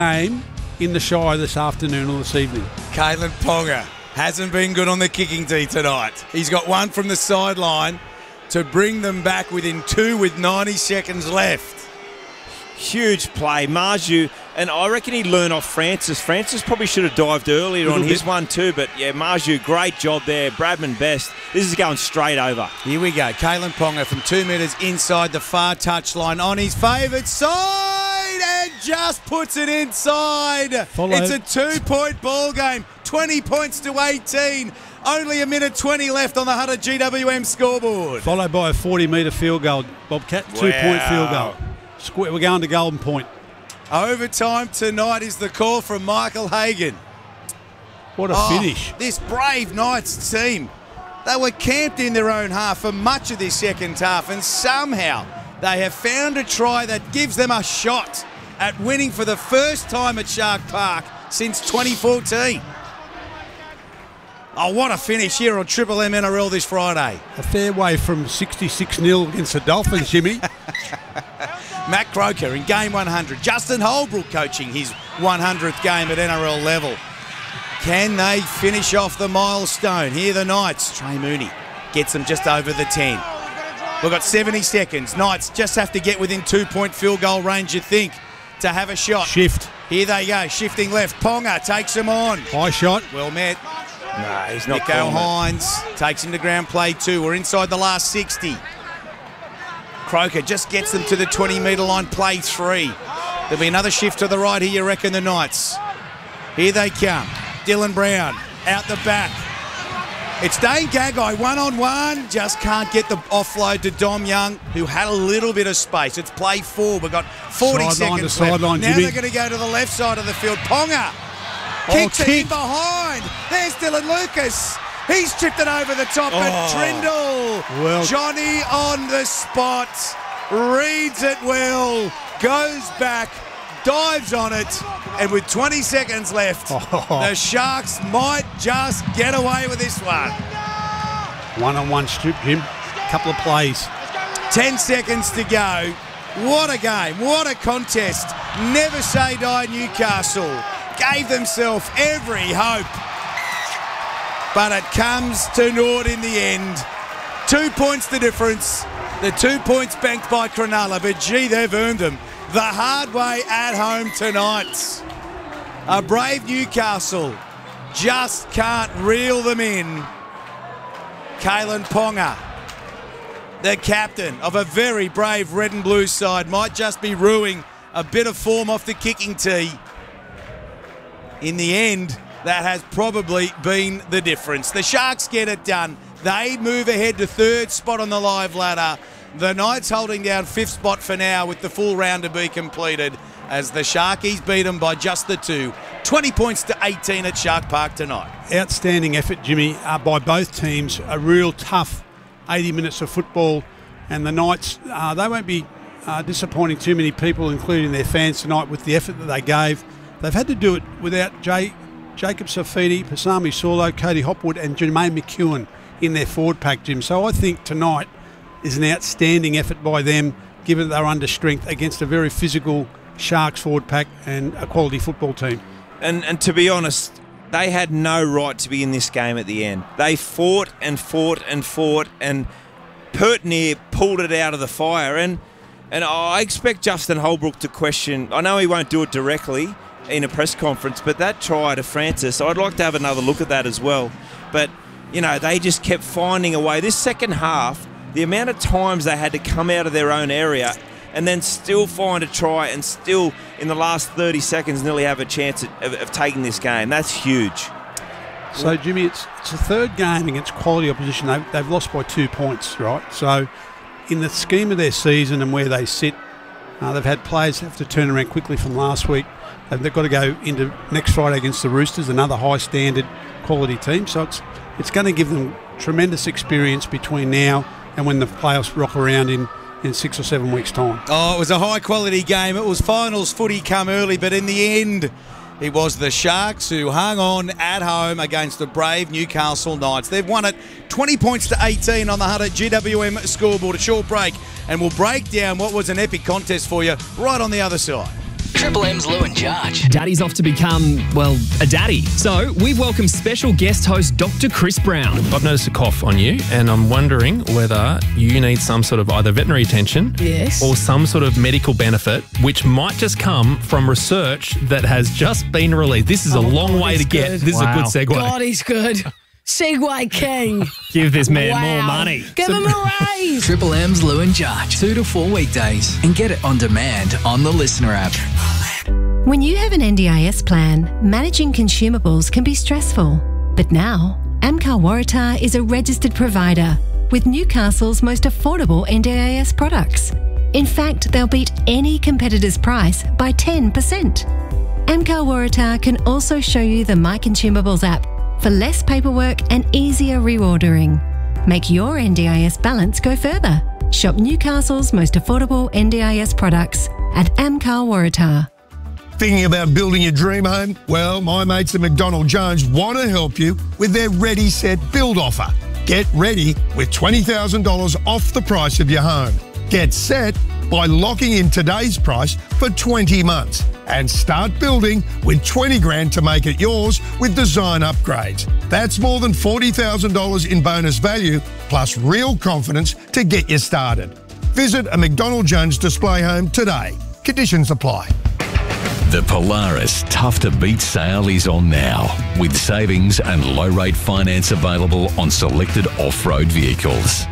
game in the Shire this afternoon or this evening. Kalyn Ponga hasn't been good on the kicking tee tonight. He's got one from the sideline to bring them back within 2 with 90 seconds left. Huge play, Marju, and I reckon he learned off Francis. Francis probably should have dived earlier on his one too, but yeah, Marju, great job there. Bradman best. This is going straight over. Here we go. Kalyn Ponga from 2 metres inside the far touchline on his favourite side and just puts it inside. It's a 2-point ball game. 20 points to 18. Only a minute 20 left on the Hunter GWM scoreboard. Followed by a 40-metre field goal, Bobcat. 2-point field goal. We're going to Golden Point. Overtime tonight is the call from Michael Hagan. What a finish. This brave Knights team, they were camped in their own half for much of this second half, and somehow they have found a try that gives them a shot at winning for the first time at Shark Park since 2014. Oh, what a finish here on Triple M NRL this Friday. A fair way from 66-0 against the Dolphins, Jimmy. Matt Croker in game 100. Justin Holbrook coaching his 100th game at NRL level. Can they finish off the milestone? Here the Knights. Trey Mooney gets them just over the 10. We've got 70 seconds. Knights just have to get within 2-point field goal range, you think, to have a shot. Shift. Here they go. Shifting left. Ponga takes them on. High shot. Well met. No, he's not. Nico Hines takes him to ground play 2. We're inside the last 60. Croker just gets them to the 20-metre line, play 3. There'll be another shift to the right here, you reckon, the Knights. Here they come. Dylan Brown out the back. It's Dane Gagai one-on-one. Just can't get the offload to Dom Young, who had a little bit of space. It's play 4. We've got 40 seconds left. Now they're going to go to the left side of the field. Ponga kicks it in behind. There's Dylan Lucas. He's tripped it over the top, and Trindle. Well, Johnny on the spot, reads it well, goes back, dives on it, and with 20 seconds left, the Sharks might just get away with this one. One-on-one strip, Jim. Couple of plays. 10 seconds to go. What a game. What a contest. Never say die Newcastle. Gave themselves every hope. But it comes to naught in the end. 2 points the difference. The 2 points banked by Cronulla, but gee, they've earned them the hard way at home tonight. A brave Newcastle just can't reel them in. Kalyn Ponga, the captain of a very brave red and blue side, might just be ruining a bit of form off the kicking tee. In the end, that has probably been the difference. The Sharks get it done. They move ahead to 3rd spot on the live ladder. The Knights holding down 5th spot for now with the full round to be completed as the Sharkies beat them by just the 2. 20 points to 18 at Shark Park tonight. Outstanding effort, Jimmy, by both teams. A real tough 80 minutes of football. And the Knights, they won't be disappointing too many people, including their fans tonight, with the effort that they gave. They've had to do it without Jacob Safidi, Pasami Saulo, Cody Hopwood and Jermaine McEwen in their forward pack, Jim. So I think tonight is an outstanding effort by them, given that they're under strength against a very physical Sharks forward pack and a quality football team. And to be honest, they had no right to be in this game at the end. They fought and fought and fought, and Pertinier pulled it out of the fire. And I expect Justin Holbrook to question. I know he won't do it directly in a press conference, but that try to Francis, I'd like to have another look at that as well. But, you know, they just kept finding a way. This second half, the amount of times they had to come out of their own area and then still find a try and still, in the last 30 seconds, nearly have a chance of taking this game. That's huge. So, Jimmy, it's the 3rd game against quality opposition. They've lost by 2 points, right? So, in the scheme of their season and where they sit, they've had players have to turn around quickly from last week. They've got to go into next Friday against the Roosters, another high-standard quality team. So it's going to give them tremendous experience between now and when the playoffs rock around in 6 or 7 weeks' time. Oh, it was a high-quality game. It was finals footy come early, but in the end, it was the Sharks who hung on at home against the brave Newcastle Knights. They've won it 20 points to 18 on the Hunter GWM scoreboard. A short break, and we'll break down what was an epic contest for you right on the other side. Triple M's Lou and Jarge. Daddy's off to become, well, a daddy. So we've welcomed special guest host Dr. Chris Brown. I've noticed a cough on you, and I'm wondering whether you need some sort of either veterinary attention or some sort of medical benefit, which might just come from research that has just been released. This is a long way to get. This is a good segue. God, he's good. Segway king. Give this man more money. Give him a raise. Triple M's Lou and Jarge. 2 to 4 weekdays. And get it on demand on the Listener app. When you have an NDIS plan, managing consumables can be stressful. But now, Amcar Waratah is a registered provider with Newcastle's most affordable NDIS products. In fact, they'll beat any competitor's price by 10%. Amcar Waratah can also show you the My Consumables app for less paperwork and easier reordering. Make your NDIS balance go further. Shop Newcastle's most affordable NDIS products at Amcar Waratah. Thinking about building your dream home? Well, my mates at McDonald Jones want to help you with their Ready Set Build offer. Get ready with $20,000 off the price of your home. Get set by locking in today's price for 20 months and start building with 20 grand to make it yours with design upgrades. That's more than $40,000 in bonus value plus real confidence to get you started. Visit a McDonald Jones display home today. Conditions apply. The Polaris Tough to Beat sale is on now, with savings and low-rate finance available on selected off-road vehicles.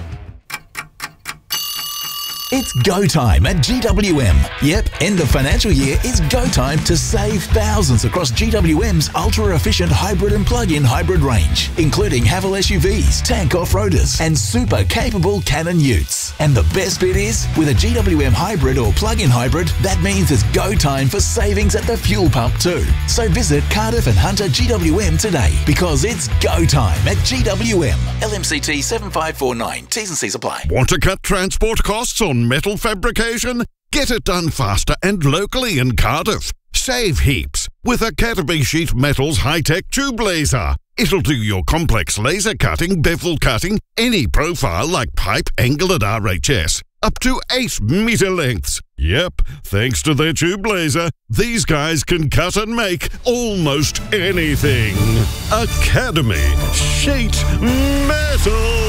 It's go time at GWM. Yep, end of financial year is go time to save thousands across GWM's ultra-efficient hybrid and plug-in hybrid range, including Haval SUVs, tank off-roaders, and super capable Cannon utes. And the best bit is, with a GWM hybrid or plug-in hybrid, that means it's go time for savings at the fuel pump too. So visit Cardiff and Hunter GWM today, because it's go time at GWM. LMCT 7549. T's and C's apply. Want to cut transport costs on metal fabrication? Get it done faster and locally in Cardiff. Save heaps with Academy Sheet Metal's high-tech tube laser. It'll do your complex laser cutting, bevel cutting, any profile like pipe, angle and RHS. Up to 8 metre lengths. Yep, thanks to their tube laser, these guys can cut and make almost anything. Academy Sheet Metal.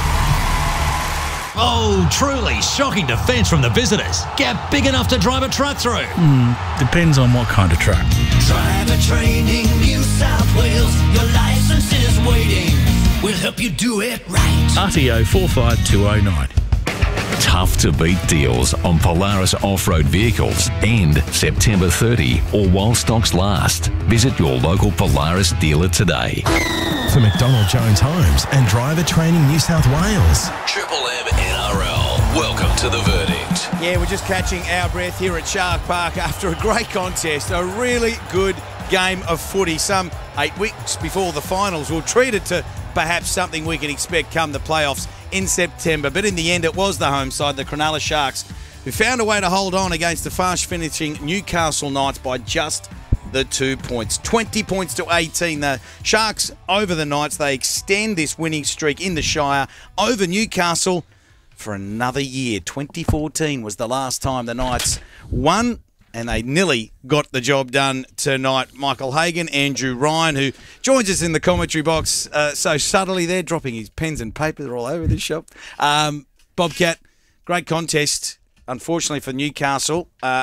Oh, truly shocking defence from the visitors. Gap big enough to drive a truck through. Depends on what kind of truck. Driver Training New South Wales. Your licence is waiting. We'll help you do it right. RTO 45209. Tough to beat deals on Polaris off-road vehicles end September 30 or while stocks last. Visit your local Polaris dealer today. For McDonald Jones Homes and Driver Training New South Wales. Triple M NRL. Welcome to the verdict. Yeah, we're just catching our breath here at Shark Park after a great contest, a really good game of footy. Some 8 weeks before the finals. We'll treat it to perhaps something we can expect come the playoffs in September. But in the end, it was the home side, the Cronulla Sharks, who found a way to hold on against the fast-finishing Newcastle Knights by just the 2 points. 20 points to 18. The Sharks over the Knights. They extend this winning streak in the Shire over Newcastle for another year. 2014 was the last time the Knights won, and they nearly got the job done tonight. Michael Hagan, Andrew Ryan, who joins us in the commentary box so subtly there, dropping his pens and paper. They're all over this shop. Bobcat, great contest. Unfortunately for Newcastle,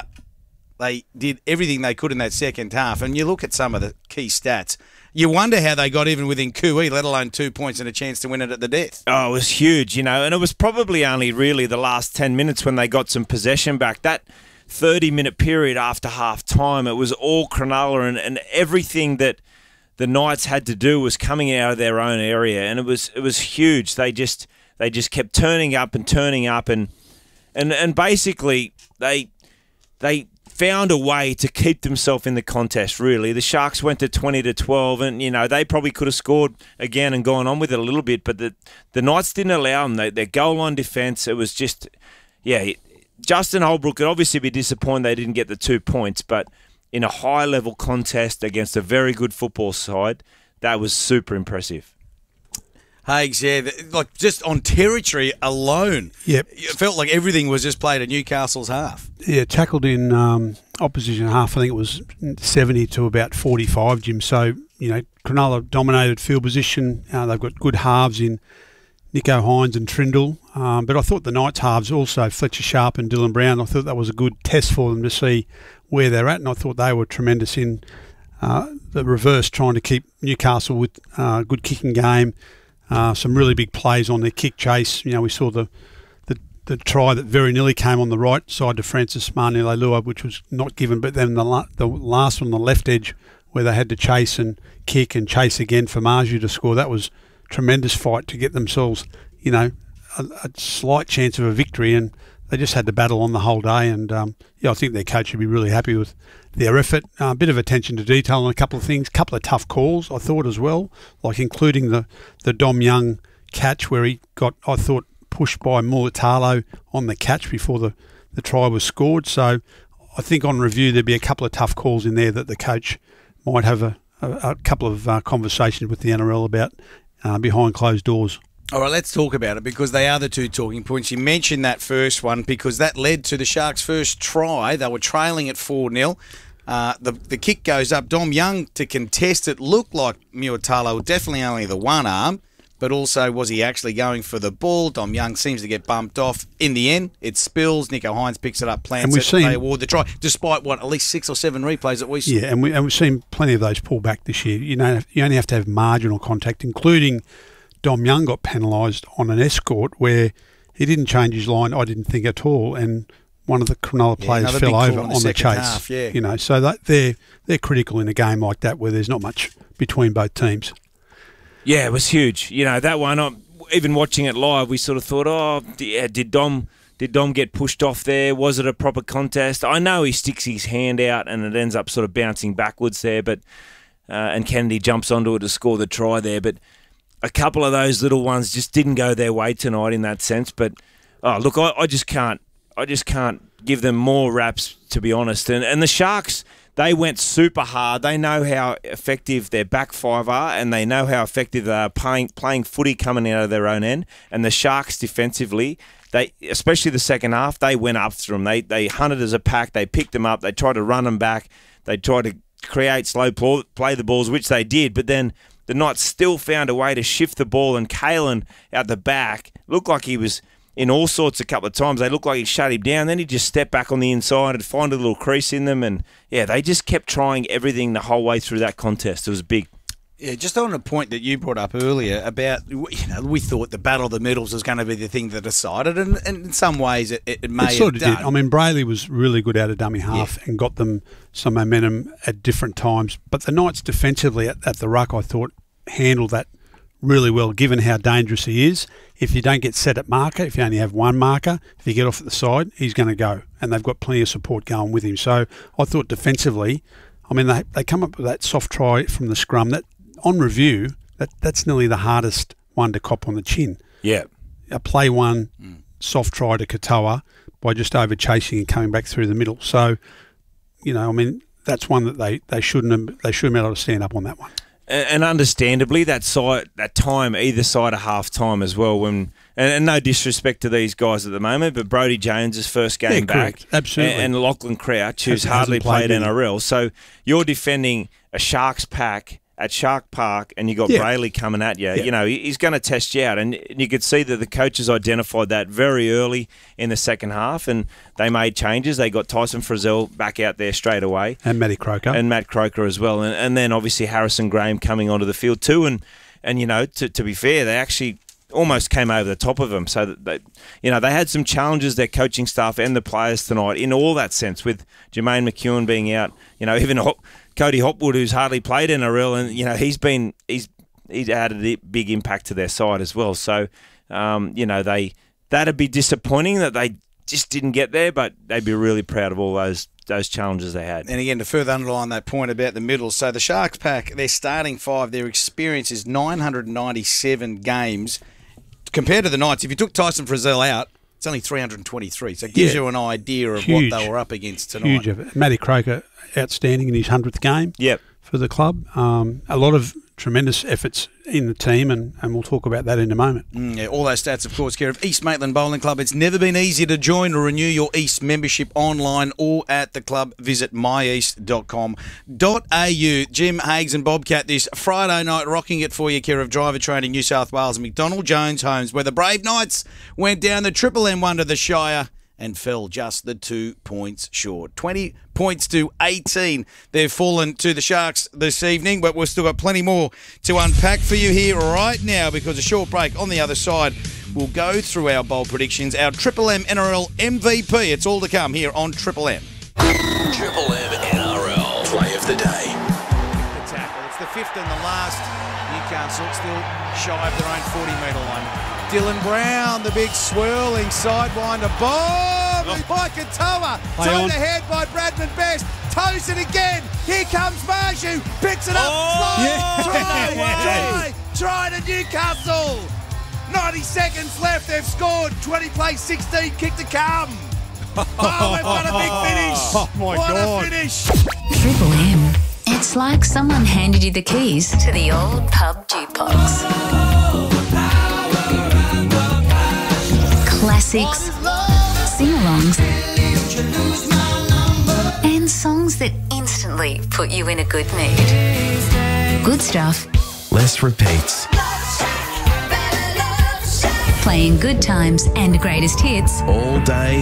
they did everything they could in that second half. And you look at some of the key stats, you wonder how they got even within QE, let alone 2 points and a chance to win it at the death. Oh, it was huge, and it was probably only really the last 10 minutes when they got some possession back. That 30-minute period after half-time, it was all Cronulla, and everything that the Knights had to do was coming out of their own area, and it was huge. They just kept turning up, and basically they found a way to keep themselves in the contest, really. The Sharks went to 20-12, and, they probably could have scored again and gone on with it a little bit, but the Knights didn't allow them. Their goal line defence, it was just, Justin Holbrook could obviously be disappointed they didn't get the 2 points, but in a high-level contest against a very good football side, that was super impressive. Hagues, like just on territory alone, yep, it felt like everything was just played at Newcastle's half. Yeah, tackled in opposition half, I think it was 70 to about 45, Jim. So, Cronulla dominated field position. They've got good halves in Nicho Hynes and Trindle. But I thought the Knights halves also, Fletcher Sharp and Dylan Brown, I thought that was a good test for them to see where they're at. And I thought they were tremendous in the reverse, trying to keep Newcastle with a good kicking game. Some really big plays on their kick chase. We saw the try that very nearly came on the right side to Francis Manu-Leilua, which was not given, but then the last one on the left edge where they had to chase and kick and chase again for Marju to score. That was a tremendous fight to get themselves, a slight chance of a victory, and they just had to battle on the whole day. And I think their coach would be really happy with their effort. A bit of attention to detail on a couple of things, a couple of tough calls, I thought, as well, like including the Dom Young catch where he got, I thought, pushed by Mulatalo on the catch before the try was scored. So I think on review there'd be a couple of tough calls in there that the coach might have a couple of conversations with the NRL about behind closed doors. All right, let's talk about it because they are the two talking points. You mentioned that first one because that led to the Sharks' first try. They were trailing at 4-0. The kick goes up. Dom Young to contest it. Looked like Mulatalo, definitely only the one arm, but also was he actually going for the ball? Dom Young seems to get bumped off. In the end, it spills. Nicho Hynes picks it up, plants it. They award the try, despite at least 6 or 7 replays that we saw. Yeah, and we've seen plenty of those pull back this year. You only have to have marginal contact, including Dom Young got penalised on an escort where he didn't change his line, I didn't think at all, and one of the Cronulla players fell over on the chase. Half, so they're critical in a game like that where there's not much between both teams. Yeah, it was huge. That one, even watching it live, we sort of thought, did Dom get pushed off there? Was it a proper contest? I know he sticks his hand out and it ends up sort of bouncing backwards there, but and Kennedy jumps onto it to score the try there. But a couple of those little ones just didn't go their way tonight in that sense. But look, I just can't give them more raps, to be honest. And the Sharks, they went super hard. They know how effective their back five are, and they know how effective they are playing footy coming out of their own end. And the Sharks defensively, they, especially the second half, they went after them. They hunted as a pack. They picked them up. They tried to run them back. They tried to create slow play the balls, which they did. But then the Knights still found a way to shift the ball, and Kalen out the back looked like he was in all sorts a couple of times. They looked like he shut him down. Then he just stepped back on the inside and find a little crease in them. And, they just kept trying everything the whole way through that contest. It was big. Yeah, just on a point that you brought up earlier about, we thought the battle of the middles was going to be the thing that decided, and in some ways it may have done. Did. I mean, Brayley was really good out of dummy half and got them some momentum at different times. But the Knights defensively at the ruck, I thought, handled that really well, given how dangerous he is. If you don't get set at marker, if you only have one marker, if you get off at the side, he's going to go. And they've got plenty of support going with him. So I thought defensively, I mean, they come up with that soft try from the scrum. That on review, that's nearly the hardest one to cop on the chin. Yeah. A play one soft try to Katoa by just over chasing and coming back through the middle. So, I mean, that's one that they shouldn't have been able to stand up on that one. And understandably, that time either side of half time as well. And no disrespect to these guys at the moment, but Brodie Jones' first game back, correct. Absolutely, and Lachlan Crouch, who's hardly played NRL. So you're defending a Sharks pack at Shark Park, and you got Brayley coming at you. He's going to test you out, and you could see that the coaches identified that very early in the second half, and they made changes. They got Tyson Frizzell back out there straight away, and Matty Croker, and Matt Croker as well, and then obviously Harrison Graham coming onto the field too. And to be fair, they actually almost came over the top of them. So that they had some challenges, their coaching staff and the players tonight, in all that sense, with Jermaine McEwen being out. Even Cody Hopwood, who's hardly played NRL, and he's had a big impact to their side as well. So that'd be disappointing that they just didn't get there, but they'd be really proud of all those challenges they had. And again, to further underline that point about the middle, so the Sharks pack, their starting five, their experience is 997 games compared to the Knights. If you took Tyson Frizzell out, it's only 323. So it gives you an idea of what they were up against tonight. Huge of it. Matty Croker, outstanding in his 100th game for the club. A lot of tremendous efforts in the team, and we'll talk about that in a moment. Yeah, all those stats, of course, care of East Maitland Bowling Club. It's never been easier to join or renew your East membership online or at the club. Visit myeast.com.au. Jim Hagues and Bobcat this Friday night, rocking it for you, care of Driver Training New South Wales, McDonald Jones Homes, where the Brave Knights went down the Triple M one to the Shire and fell just the 2 points short. 20 points to 18. They've fallen to the Sharks this evening, but we've still got plenty more to unpack for you here right now, because a short break on the other side. We'll go through our bold predictions, our Triple M NRL MVP. It's all to come here on Triple M. Triple M NRL Play of the Day. The tackle. It's the fifth and the last. Newcastle still shy of their own 40-metre line. Dylan Brown, the big swirling sidewinder bomb by Katoa. Tied ahead by Bradman Best. Toes it again. Here comes Marju. Picks it up. Try to Newcastle. 90 seconds left. They've scored. 20 plays 16. Kick to come. Oh, we've got a big finish. Oh, my God. What a finish. Triple M. It's like someone handed you the keys to the old pub jukebox. Classics, sing-alongs, and songs that instantly put you in a good mood. Good stuff. Less repeats. Playing good times and greatest hits. All day.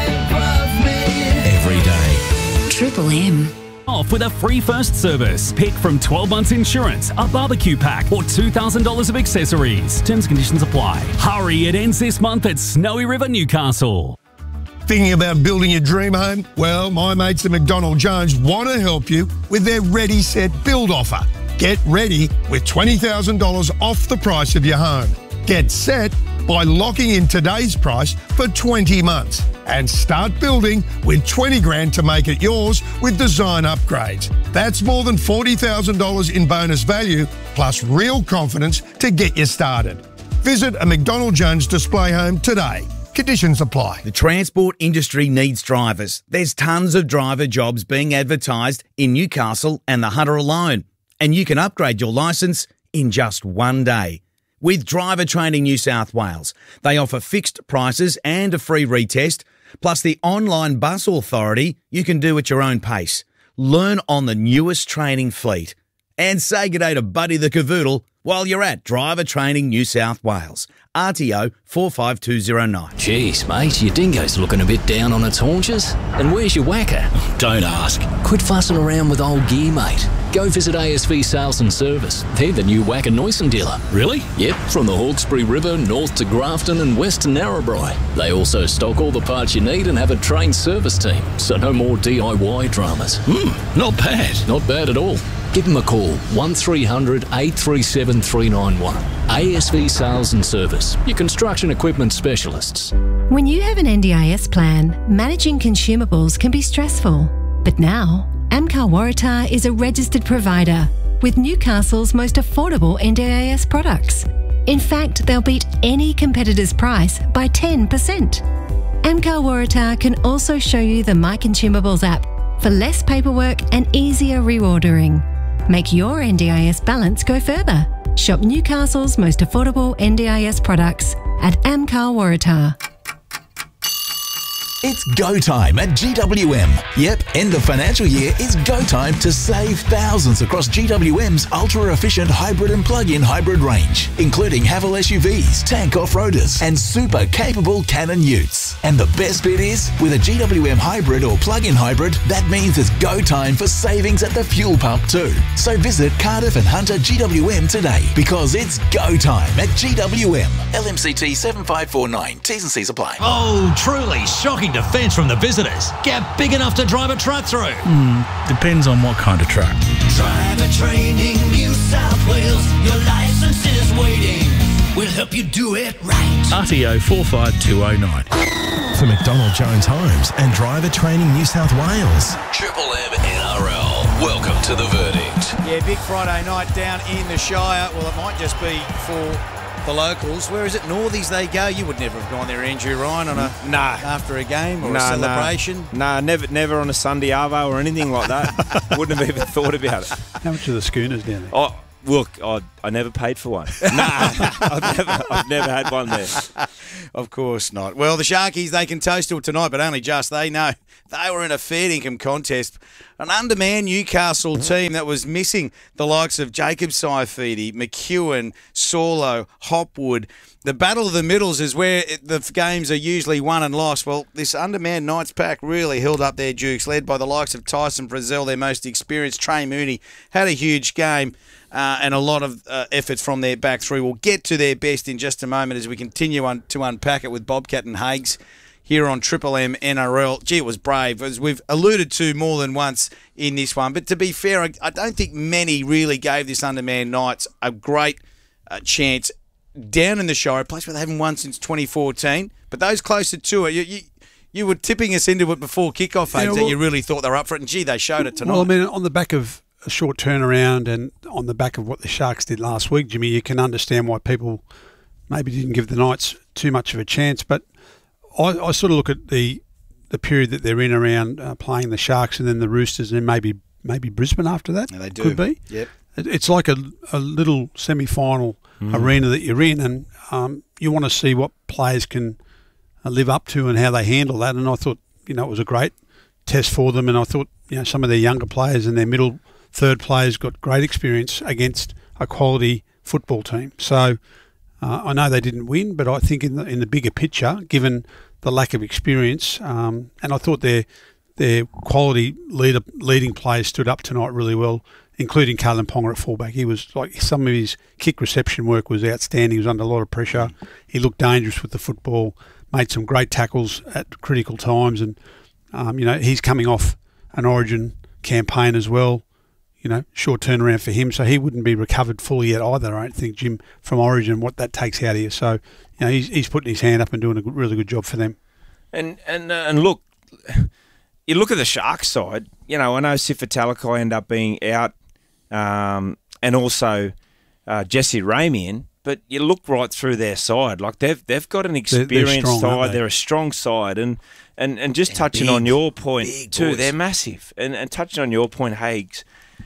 Every day. Triple M. Off with a free first service. Pick from 12 months insurance, a barbecue pack, or $2,000 of accessories. Terms and conditions apply. Hurry, it ends this month at Snowy River, Newcastle. Thinking about building your dream home? Well, my mates at McDonald Jones want to help you with their Ready Set Build offer. Get ready with $20,000 off the price of your home. Get set by locking in today's price for 20 months and start building with 20 grand to make it yours with design upgrades. That's more than $40,000 in bonus value plus real confidence to get you started. Visit a McDonald Jones display home today. Conditions apply. The transport industry needs drivers. There's tons of driver jobs being advertised in Newcastle and the Hunter alone, and you can upgrade your licence in just one day. With Driver Training New South Wales, they offer fixed prices and a free retest, plus the online bus authority you can do at your own pace. Learn on the newest training fleet. And say good day to Buddy the Cavoodle while you're at Driver Training New South Wales. RTO 45209. Jeez, mate, your dingo's looking a bit down on its haunches. And where's your whacker? Don't ask. Quit fussing around with old gear, mate. Go visit ASV Sales and Service. They're the new Wacker Noisen dealer. Really? Yep, from the Hawkesbury River north to Grafton and west to Narrabri. They also stock all the parts you need and have a trained service team, so no more DIY dramas. Not bad. Not bad at all. Give them a call, 1300 837 391. ASV Sales and Service, your construction equipment specialists. When you have an NDIS plan, managing consumables can be stressful. But now, Amcar Waratah is a registered provider with Newcastle's most affordable NDIS products. In fact, they'll beat any competitor's price by 10%. Amcar Waratah can also show you the My Consumables app for less paperwork and easier reordering. Make your NDIS balance go further. Shop Newcastle's most affordable NDIS products at Amcar Waratah. It's go time at GWM. Yep, end of financial year is go time to save thousands across GWM's ultra-efficient hybrid and plug-in hybrid range, including Haval SUVs, tank off-roaders, and super capable Cannon utes. And the best bit is, with a GWM hybrid or plug-in hybrid, that means it's go time for savings at the fuel pump too. So visit Cardiff and Hunter GWM today, because it's go time at GWM. LMCT 7549. T's and C's apply. Oh, truly shocking defence from the visitors. Gap big enough to drive a truck through. Depends on what kind of truck. Driver Training New South Wales. Your license is waiting. We'll help you do it right. RTO 45209. For McDonald Jones Homes and Driver Training New South Wales. Triple M NRL. Welcome to the verdict. Yeah, big Friday night down in the Shire. Well, it might just be for the locals. Where is it? Northies they go. You would never have gone there, Andrew Ryan, on a after a game or a celebration. Never on a Sunday arvo or anything like that. Wouldn't have even thought about it. How much are the schooners down there? Oh, Look, I never paid for one. Nah, I've never had one there. Of course not. Well, the Sharkies, they can toast till tonight, but only just. They know they were in a fair income contest. An undermanned Newcastle team that was missing the likes of Jacob Saifidi, McEwen, Sorlo, Hopwood. The battle of the middles is where the games are usually won and lost. Well, this undermanned Knights pack really held up their dukes, led by the likes of Tyson Frizzell, their most experienced. Trey Mooney had a huge game. And a lot of efforts from their back three. We'll get to their best in just a moment as we continue to unpack it with Bobcat and Hagues here on Triple M NRL. Gee, it was brave, as we've alluded to more than once in this one. But to be fair, I don't think many really gave this undermanned Knights a great chance down in the Shire, a place where they haven't won since 2014. But those closer to it, you were tipping us into it before kickoff, Hagues, that you really thought they were up for it. And gee, they showed it tonight. Well, I mean, on the back of a short turnaround and on the back of what the Sharks did last week, Jimmy, you can understand why people maybe didn't give the Knights too much of a chance. But I sort of look at the period that they're in around playing the Sharks and then the Roosters and then maybe Brisbane after that. Yeah, they do. Could be. Yep. It's like a little semi-final arena that you're in, and you want to see what players can live up to and how they handle that. And I thought, it was a great test for them, and I thought, some of their younger players and their middle third players got great experience against a quality football team. So I know they didn't win, but I think in the bigger picture, given the lack of experience, and I thought their quality leading players stood up tonight really well, including Kalen Ponga at fullback. He was some of his kick reception work was outstanding. He was under a lot of pressure. He looked dangerous with the football, made some great tackles at critical times, and he's coming off an Origin campaign as well. Short turnaround for him, so he wouldn't be recovered fully yet either, I don't think, Jim, from Origin, what that takes out of you. So, he's putting his hand up and doing a really good job for them. And look, you look at the Sharks side, I know Sifa Talakai ended up being out, and also Jesse Ramian, but you look right through their side, like they've got an experienced side, they're a strong side, and just touching on your point too, they're massive, and touching on your point, Hagues,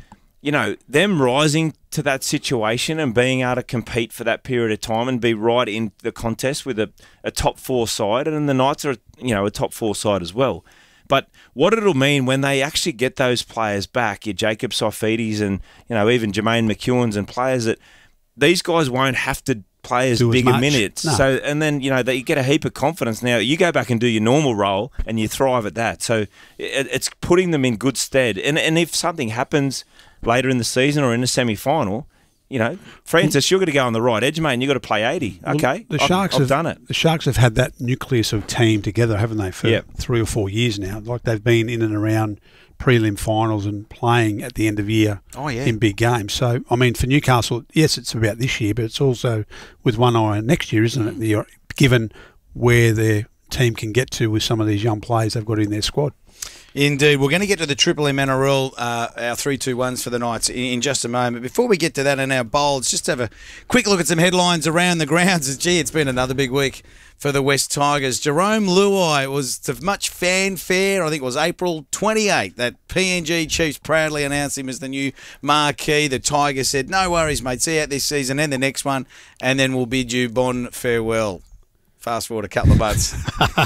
them rising to that situation and being able to compete for that period of time and be right in the contest with a top four side, and the Knights are, a top four side as well. But what it'll mean when they actually get those players back, your Jacob Saifidis and, even Jermaine McEwen's and players that these guys won't have to play as big a minutes. No. So, and then, they get a heap of confidence. Now, you go back and do your normal role and you thrive at that. So it's putting them in good stead. And if something happens later in the season or in the semi-final, Francis, you're going to go on the right edge, mate, and you've got to play 80. Okay, the Sharks I've done it. The Sharks have had that nucleus of team together, haven't they, for 3 or 4 years now? Like they've been in and around prelim finals and playing at the end of year in big games. So, I mean, for Newcastle, yes, it's about this year, but it's also with one eye on next year, isn't it? Given where their team can get to with some of these young players they've got in their squad. Indeed. We're going to get to the Triple M NRL, our 3-2-1s for the Knights in just a moment. Before we get to that and our bowls, just have a quick look at some headlines around the grounds. Gee, it's been another big week for the West Tigers. Jarome Luai was to much fanfare. I think it was April 28 that PNG Chiefs proudly announced him as the new marquee. The Tigers said, no worries, mate, see you out this season and the next one, and then we'll bid you bon farewell. Fast forward a couple of months.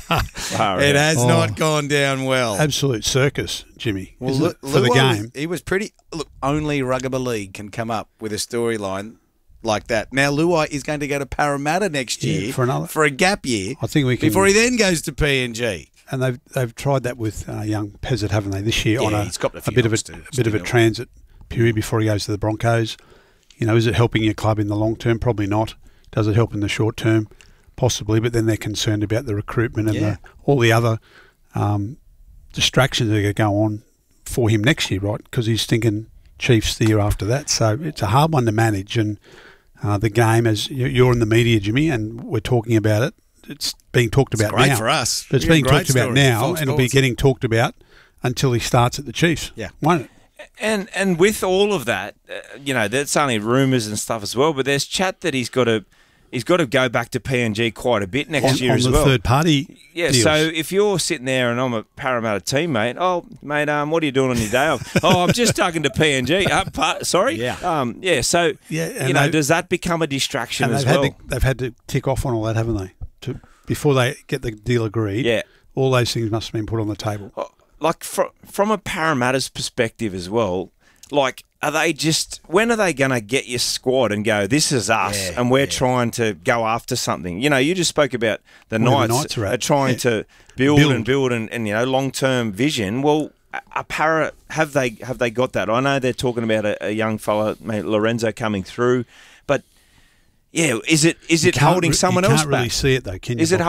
It has not gone down well. Absolute circus, Jimmy, well, for the game. He was pretty... Look, only Rugby League can come up with a storyline like that. Now, Luai is going to go to Parramatta next year for a gap year. I think we can, before he then goes to PNG. And they've tried that with young Pezzett, haven't they, this year on a bit of a transit period before he goes to the Broncos. Is it helping your club in the long term? Probably not. Does it help in the short term? Possibly, but then they're concerned about the recruitment and all the other distractions that are going to go on for him next year, right? Because he's thinking Chiefs the year after that. So it's a hard one to manage. And the game, as you're in the media, Jimmy, and we're talking about it, it's being talked about now. It's great for us. But it's being talked about now, and it'll be getting talked about until he starts at the Chiefs, won't it? And with all of that, that's only rumours and stuff as well, but there's chat that he's got to he's got to go back to PNG quite a bit next year on as the well. third party. Yeah, deals. so if you're sitting there and I'm a Parramatta teammate, mate, what are you doing on your day off? I'm just talking to PNG. Sorry? Yeah. So, and does that become a distraction and as well? They've had to tick off on all that, haven't they? Before they get the deal agreed, all those things must have been put on the table. Like, from a Parramatta's perspective as well, like, when are they going to get your squad and go, this is us, and we're trying to go after something? You just spoke about the Knights are trying to build and long-term vision. Well, have they got that? I know they're talking about a young fella, mate, Lorenzo, coming through, but yeah, is it holding someone else back? You can't really see it though, can you? Is it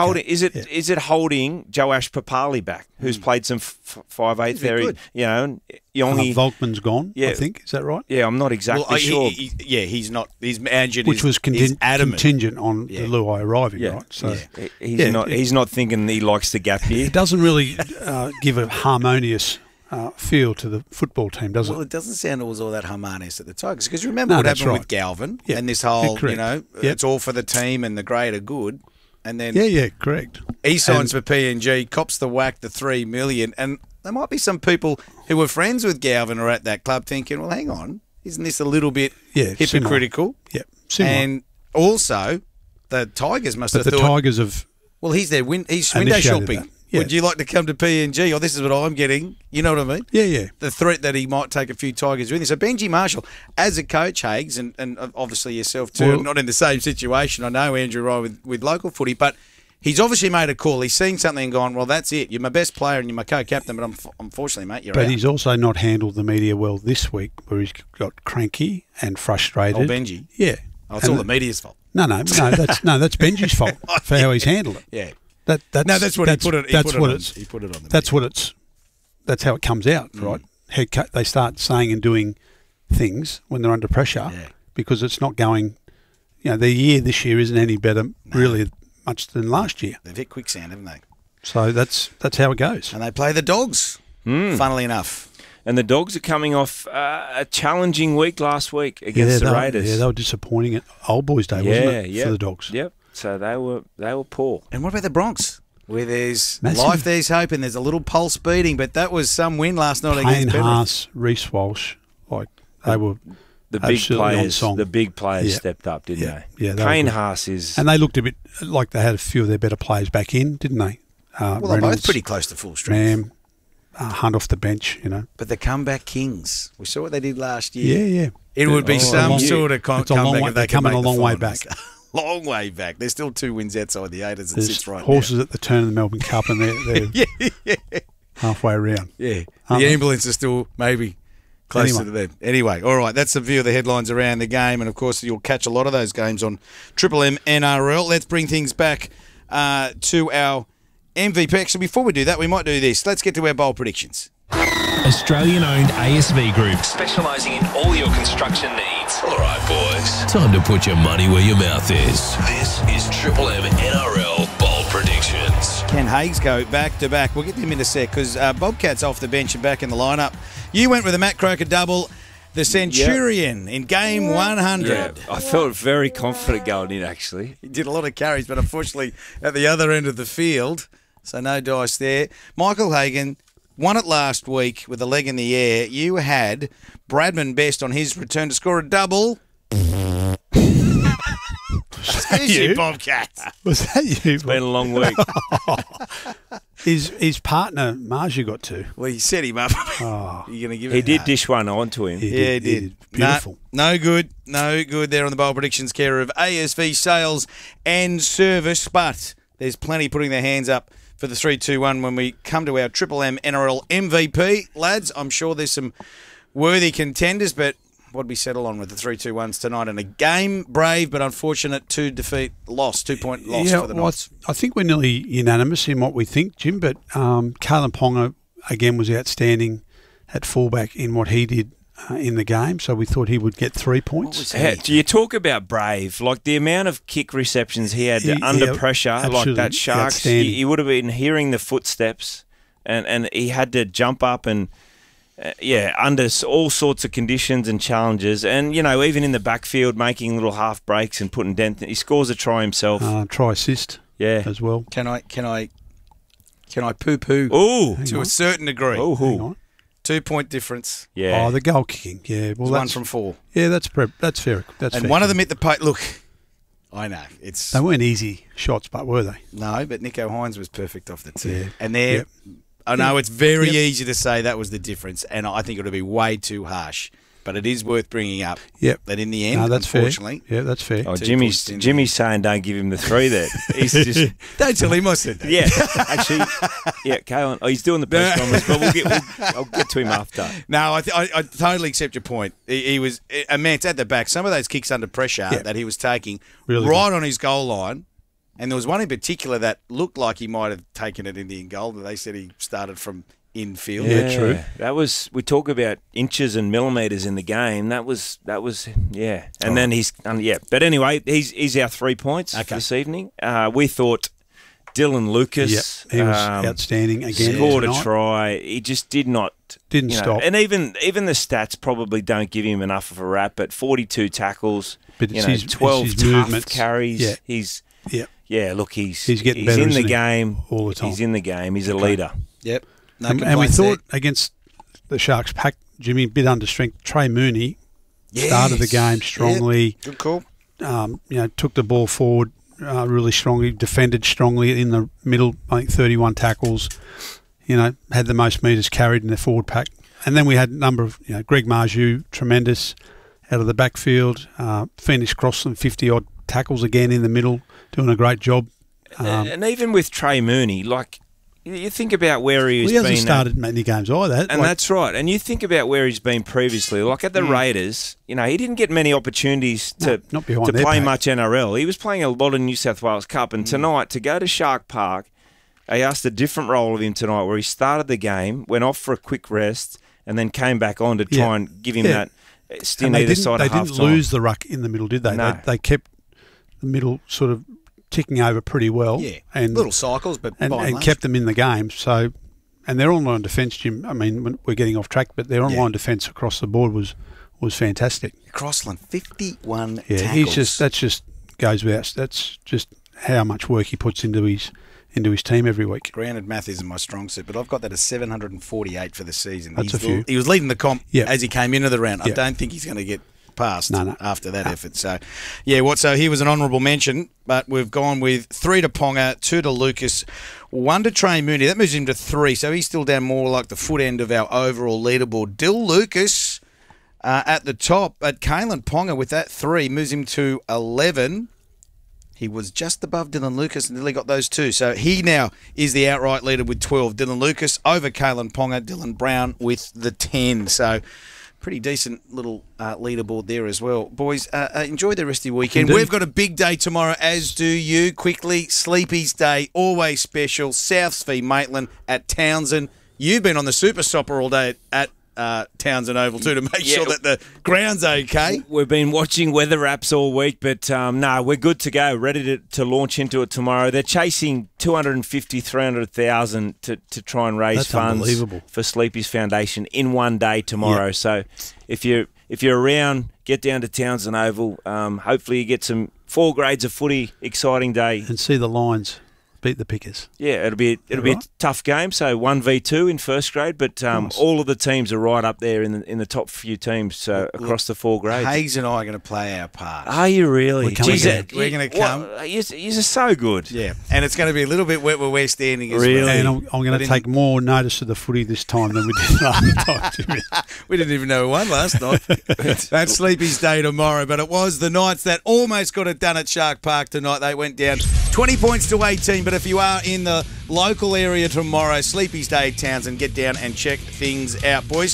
holding Joash Papali back, who's played some 5'8" there? And Yongi Volkman's gone. I think, is that right? Yeah, I'm not exactly sure. He's not. He's injured. Which was contingent on the Luai arriving, right? So he's not thinking he likes the gap year. It doesn't really give a harmonious feel to the football team, does it? Well, it doesn't sound all that harmonious at the Tigers, because remember what happened with Galvin and this whole, it's all for the team and the greater good, and then correct. He signs for PNG, cops the whack, the $3 million, and there might be some people who were friends with Galvin or at that club thinking, well, hang on, isn't this a little bit hypocritical? Similar. And also, the Tigers must have thought... But the Tigers have... Well, he's window shopping. That. Yeah. Would you like to come to PNG? Or this is what I'm getting. You know what I mean? Yeah. The threat that he might take a few Tigers with him. So Benji Marshall, as a coach, Hagues, and obviously yourself too, not in the same situation. I know Andrew Ryan with local footy, but he's obviously made a call. He's seen something and gone, well, that's it. You're my best player and you're my co-captain, but unfortunately, mate, you're out. But he's also not handled the media well this week, where he's got cranky and frustrated. Oh, Benji? Yeah. Oh, it's all the media's fault. No, that's Benji's fault for how he's handled it. Yeah. That's how it comes out, right? They start saying and doing things when they're under pressure because it's not going. The year this year isn't any better, really, much than last year. They've hit quicksand, haven't they? So that's how it goes. And they play the Dogs, funnily enough. And the Dogs are coming off a challenging week last week against the Raiders. Yeah, they were disappointing at Old Boys Day, wasn't it, for the Dogs? Yep. So they were poor. And what about the Bronx? Where there's life, there's hope, and there's a little pulse beating. But that was some win last night against Penrith. Haas, Reece Walsh, they were the big players. On song. The big players stepped up, didn't they? Yeah, Payne Haas is, and they looked a bit like they had a few of their better players back in, didn't they? Well, they're both pretty close to full strength. Hunt off the bench, But the comeback kings. We saw what they did last year. Yeah. It would be some sort of comeback if they coming a long way back. Long way back. There's still 2 wins outside the 8ers and 6 right horses now. At the turn of the Melbourne Cup, and they're halfway around. Yeah. The ambulance is still maybe closer to them. Anyway, all right, that's a view of the headlines around the game, and of course you'll catch a lot of those games on Triple M NRL. Let's bring things back to our MVP. Actually, before we do that, we might do this. Let's get to our bowl predictions. Australian-owned ASV Group, specialising in all your construction needs. All right, boys. Time to put your money where your mouth is. This is Triple M NRL Bold Predictions. Can Hagues go back to back? We'll get him in a sec because Bobcat's off the bench and back in the lineup. You went with a Matt Croker double, the Centurion in game 100. Yeah, I felt very confident going in, actually. He did a lot of carries, but unfortunately at the other end of the field, so no dice there. Michael Hagan won it last week with a leg in the air. You had Bradman Best on his return to score a double. Was that you, Bobcat? Was that you? It's been a long week. His partner Marja got to. Well, he set him up. You're going to give it. He did dish one on to him. He did. Beautiful. No good there on the bowl predictions, care of ASV Sales and Service, but there's plenty putting their hands up for the 3-2-1 when we come to our Triple M NRL MVP. Lads, I'm sure there's some worthy contenders, but what did we settle on with the 3-2-1s tonight? And a game brave but unfortunate 2-point loss for the Knights. I think we're nearly unanimous in what we think, Jim, but Kalen Ponga, again, was outstanding at fullback in what he did in the game, so we thought he would get 3 points. Do you talk about brave? Like the amount of kick receptions he had under pressure, like that Sharks, he would have been hearing the footsteps, and he had to jump up and under all sorts of conditions and challenges. And, even in the backfield, making little half breaks and putting dent. He scores a try himself. Try assist as well. Can I poo-poo? Ooh. To a certain degree. Ooh. Hang on. 2-point difference. Yeah. Oh, the goal kicking. Yeah. Well, that's 1 from 4. Yeah, that's fair. That's and fair. one of them hit the post. Look, I know. They weren't easy shots, but were they? No, but Nico Hines was perfect off the tee. Yeah. And there, I know it's very easy to say that was the difference, and I think it would be way too harsh. But it is worth bringing up. Yep. That in the end, that's unfortunately. Fair. Yeah, that's fair. Oh, Jimmy's saying don't give him the 3 there. He's just don't tell him I said that. Yeah, actually, Kalen. Oh, he's doing the press conference, but I'll get to him after. No, I totally accept your point. He was immense at the back. Some of those kicks under pressure that he was taking right on his goal line. And there was one in particular that looked like he might have taken it in the in goal, but they said he started from infield. Yeah, true. That was, we talk about inches and millimetres in the game. That was, yeah. And then he's, But anyway, he's our 3 points this evening. We thought Dylan Lucas, he was outstanding again. Scored a try. He just didn't stop. And even the stats probably don't give him enough of a rap. But 42 tackles, but 12 tough movements. carries. Yeah. He's getting better, in the game all the time. He's in the game. He's a leader. Yep. No and we thought against the Sharks pack, Jimmy, a bit under strength. Trey Mooney started the game strongly. Good call. Took the ball forward really strongly, defended strongly in the middle. I think 31 tackles. Had the most metres carried in the forward pack. And then we had a number of Greg Marju, tremendous out of the backfield. Phoenix Crossland, 50-odd tackles again in the middle, doing a great job. And even with Trey Mooney, you think about where he's been. He hasn't started many games either. And that's right. And you think about where he's been previously. Like at the Raiders, he didn't get many opportunities to play much NRL. He was playing a lot of New South Wales Cup. And tonight, to go to Shark Park, they asked a different role of him tonight where he started the game, went off for a quick rest, and then came back on to try and give him that stint either side of half-time. They didn't lose the ruck in the middle, did they? No. They kept the middle sort of ticking over pretty well. Yeah, and little cycles, but and kept them in the game. So, and their online defence, Jim. I mean, we're getting off track, but their online defence across the board was fantastic. Crossland, 51 tackles. That just goes without. That's just how much work he puts into his team every week. Grounded math isn't my strong suit, but I've got that as 748 for the season. That's a few. He was leading the comp as he came into the round. I Yeah. don't think he's going to get past No. after that effort. So, so he was an honourable mention, but we've gone with 3 to Ponga, 2 to Lucas, 1 to Trey Mooney. That moves him to 3, so he's still down more like the foot end of our overall leaderboard. Dill Lucas at the top, but Kalen Ponga with that 3 moves him to 11. He was just above Dylan Lucas until he got those 2. So he now is the outright leader with 12. Dylan Lucas over Kalen Ponga, Dylan Brown with the 10. So pretty decent little leaderboard there as well. Boys, enjoy the rest of your weekend. Indeed. We've got a big day tomorrow, as do you. Quickly, Sleepy's Day, always special. Souths v Maitland at Townsend. You've been on the Super Stopper all day at Townsend Oval too to make sure that the ground's okay. We've been watching weather apps all week, but we're good to go, ready to launch into it tomorrow. They're chasing 250, 300,000 to try and raise funds for Sleepy's Foundation in one day tomorrow. Yep. So if you're around, get down to Townsend Oval. Hopefully you get some 4 grades of footy, exciting day. And see the Lions beat the Pickers. Yeah, it'll be a tough game. So 1v2 in first grade, but all of the teams are right up there in the top few teams across the 4 grades. Hayes and I are going to play our part. Are you really? We're going to come. You're so good. Yeah, and it's going to be a little bit wet where we're standing as really? well. And I'm going to take more notice of the footy this time than we did last time. We didn't even know who won last night. That's Sleepy's Day tomorrow, but it was the Knights that almost got it done at Shark Park tonight. They went down 20 points to 18, but if you are in the local area tomorrow, Sleepy's Day, Townsend, get down and check things out, boys.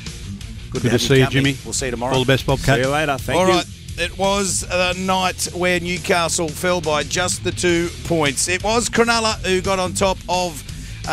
Good to see you, Jimmy. We'll see you tomorrow. All the best, Bobcat. See you later. Thank you. All right. It was the night where Newcastle fell by just the 2 points. It was Cronulla who got on top of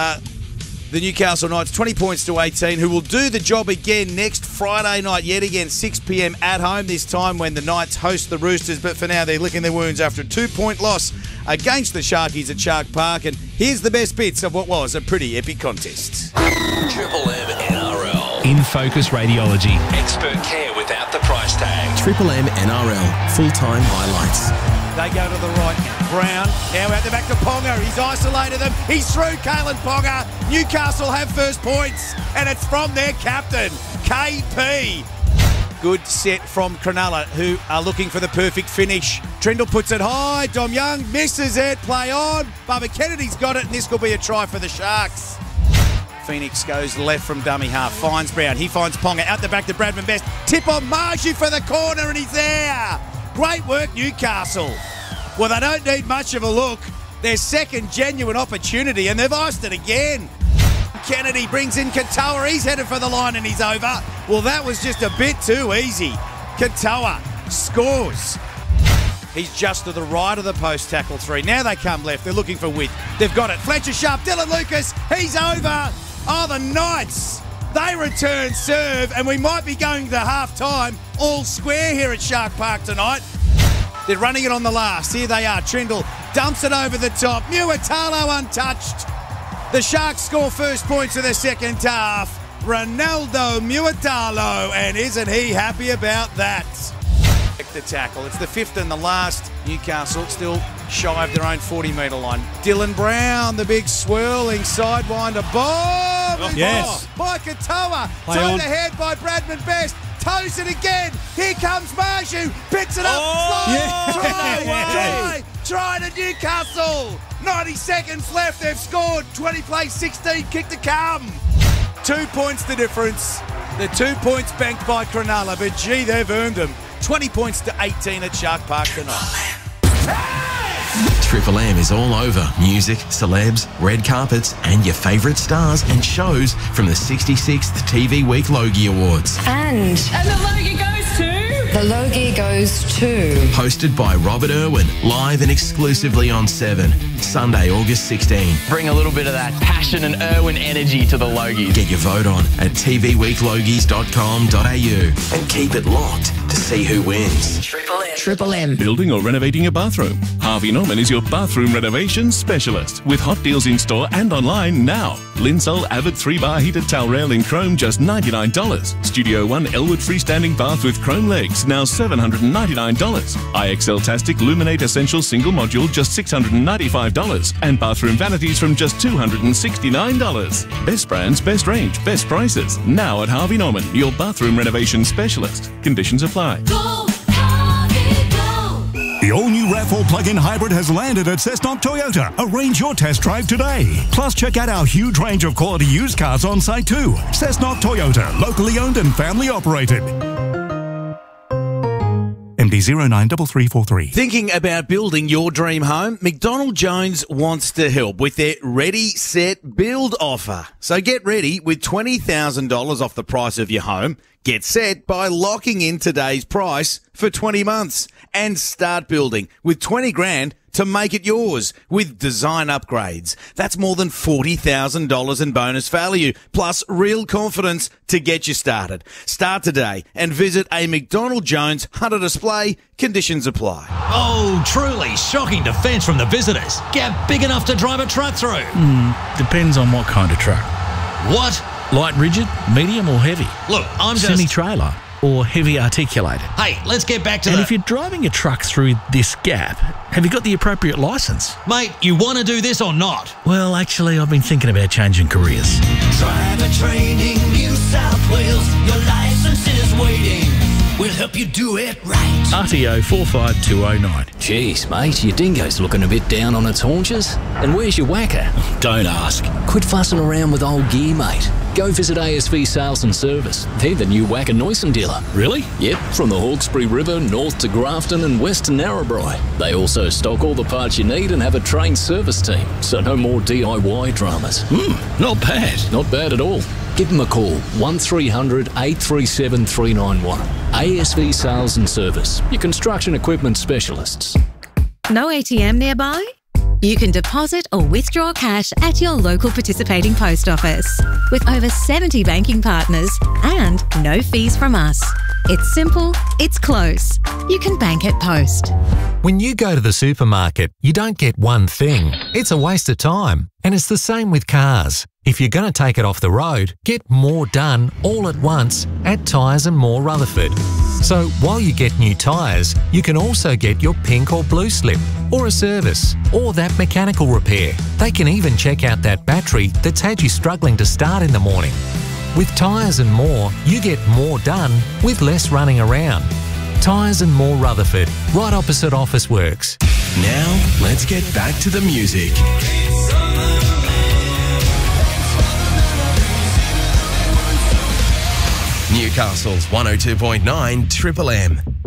the Newcastle Knights, 20 points to 18, who will do the job again next Friday night, yet again, 6 p.m. at home, this time when the Knights host the Roosters. But for now, they're licking their wounds after a 2-point loss against the Sharkies at Shark Park. And here's the best bits of what was a pretty epic contest. Triple M NRL. In Focus Radiology. Expert care without the price tag. Triple M NRL full-time highlights. They go to the right. Brown now out the back to Ponga. He's isolated them. He's through Kalen Ponga. Newcastle have first points, and it's from their captain, KP. Good set from Cronulla, who are looking for the perfect finish. Trindle puts it high. Dom Young misses it. Play on. Bubba Kennedy's got it, and this will be a try for the Sharks. Phoenix goes left from dummy half. Finds Brown. He finds Ponga out the back to Bradman Best. Tip on Marju for the corner, and he's there. Great work, Newcastle. Well, they don't need much of a look. Their second genuine opportunity, and they've iced it again. Kennedy brings in Katoa. He's headed for the line, and he's over. Well, that was just a bit too easy. Katoa scores. He's just to the right of the post, tackle 3. Now they come left. They're looking for width. They've got it. Fletcher Sharp, Dylan Lucas. He's over. Oh, the Knights. They return serve, and we might be going to half-time all square here at Shark Park tonight. They're running it on the last. Here they are. Trindle dumps it over the top. Muatalo untouched. The Sharks score first points of the second half. Ronaldo Muatalo, and isn't he happy about that? The tackle. It's the fifth and the last. Newcastle still shy of their own 40-metre line. Dylan Brown, the big swirling sidewinder bomb. Yes. By Katoa. Towed ahead by Bradman Best. Toes it again. Here comes Marju. Picks it up. Try to Newcastle. 90 seconds left. They've scored. 20 plays 16. Kick to come. 2 points the difference. The 2 points banked by Cronulla, but gee, they've earned them. 20 points to 18 at Shark Park tonight. Triple M is all over music, celebs, red carpets, and your favourite stars and shows from the 66th TV Week Logie Awards. And the Logie goes to... The Logie goes to... Hosted by Robert Irwin, live and exclusively on 7, Sunday, August 16. Bring a little bit of that passion and Irwin energy to the Logies. Get your vote on at tvweeklogies.com.au and keep it locked to see who wins. Triple M. Building or renovating a bathroom? Harvey Norman is your bathroom renovation specialist with hot deals in store and online now. Linsol Avid 3-bar heated towel rail in chrome just $99. Studio One Elwood freestanding bath with chrome legs now $799. IXL Tastic Luminate Essential single module just $695. And bathroom vanities from just $269. Best brands, best range, best prices. Now at Harvey Norman, your bathroom renovation specialist. Conditions apply. The all-new RAV4 plug-in hybrid has landed at Cessnock Toyota. Arrange your test drive today. Plus, check out our huge range of quality used cars on site too. Cessnock Toyota, locally owned and family operated. MD093343. Thinking about building your dream home? McDonald Jones wants to help with their Ready, Set, Build offer. So get ready with $20,000 off the price of your home. Get set by locking in today's price for 20 months and start building with 20 grand to make it yours with design upgrades. That's more than $40,000 in bonus value, plus real confidence to get you started. Start today and visit a McDonald Jones Hunter display. Conditions apply. Oh, truly shocking defence from the visitors. Gap big enough to drive a truck through. Depends on what kind of truck. What? Light rigid, medium or heavy? Look, I'm just... Semi-trailer or heavy articulated. Hey, let's get back to And if you're driving a truck through this gap, have you got the appropriate licence? Mate, you want to do this or not? Well, actually, I've been thinking about changing careers. Driver Training New South Wales. Your license is waiting. We'll help you do it right. RTO 45209. Jeez, mate, your dingo's looking a bit down on its haunches. And where's your whacker? Don't ask. Quit fussing around with old gear, mate. Go visit ASV Sales and Service. They're the new Wacker Neuson dealer. Really? Yep, from the Hawkesbury River north to Grafton and west to Narrabri. They also stock all the parts you need and have a trained service team, so no more DIY dramas. Not bad. Not bad at all. Give them a call, 1300 837 391. ASV Sales and Service, your construction equipment specialists. No ATM nearby? You can deposit or withdraw cash at your local participating post office. With over 70 banking partners and no fees from us. It's simple, it's close. You can bank at Post. When you go to the supermarket, you don't get one thing. It's a waste of time. And it's the same with cars. If you're going to take it off the road, get more done all at once at Tyres and More Rutherford. So while you get new tyres, you can also get your pink or blue slip, or a service, or that mechanical repair. They can even check out that battery that's had you struggling to start in the morning. With Tyres and More, you get more done with less running around. Tyres and More Rutherford, right opposite Officeworks. Now, let's get back to the music. Newcastle's 102.9 Triple M.